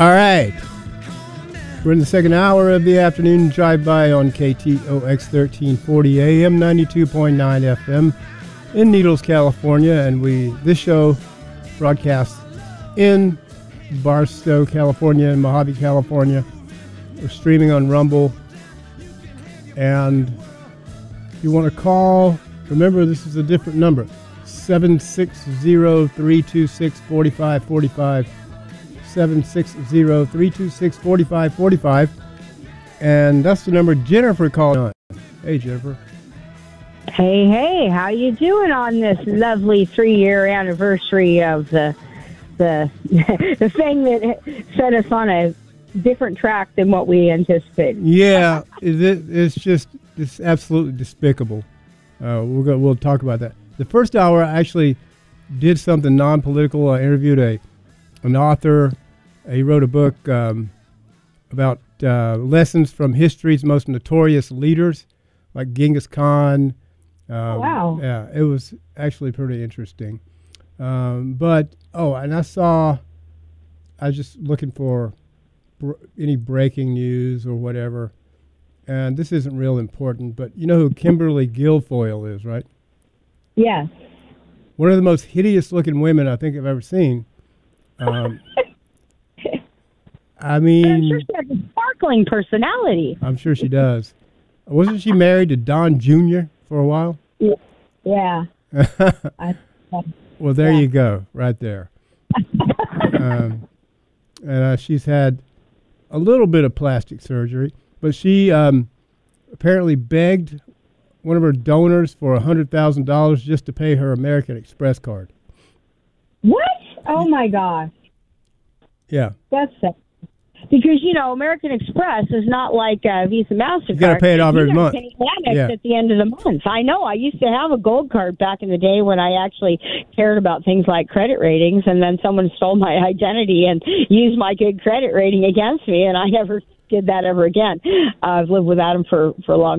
All right. We're in the second hour of the afternoon drive-by on KTOX 1340 AM, 92.9 FM in Needles, California. And this show broadcasts in Barstow, California, and Mojave, California. We're streaming on Rumble. And if you want to call, remember this is a different number, 760-326-4545. 760-326-4545. And that's the number Jennifer called on. Hey, Jennifer. Hey, how you doing on this lovely 3-year anniversary of the the thing that set us on a different track than what we anticipated? Yeah, it's absolutely despicable. We'll talk about that. The first hour, I actually did something non-political. I interviewed an author. He wrote a book about lessons from history's most notorious leaders, like Genghis Khan. Wow. Yeah, it was actually pretty interesting. And I was just looking for any breaking news or whatever. And this isn't real important, but you know who Kimberly Guilfoyle is, right? Yes. One of the most hideous-looking women I think I've ever seen. I mean, I'm sure she has a sparkling personality. I'm sure she does. Wasn't she married to Don Jr. for a while? Yeah. Well, there you go, right there. And she's had a little bit of plastic surgery, but she apparently begged one of her donors for $100,000 just to pay her American Express card. What? Oh, my gosh. Yeah. That's sad. Because, American Express is not like Visa MasterCard. You got to pay it off every month. Pay Amex at the end of the month. I know. I used to have a gold card back in the day when I actually cared about things like credit ratings, and then someone stole my identity and used my good credit rating against me, and I never did that ever again. I've lived without them for a long